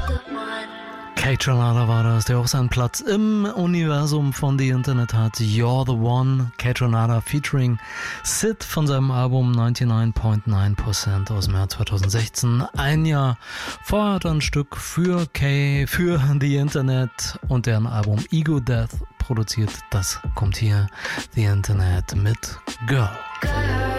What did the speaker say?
Kate Renata war das, der auch seinen Platz im Universum von The Internet hat. You're the One, Kate Renata featuring Sid von seinem Album 99.9% aus dem Jahr 2016. Ein Jahr vorher hat er ein Stück für The Internet und deren Album Ego Death produziert. Das kommt hier, The Internet mit Girl.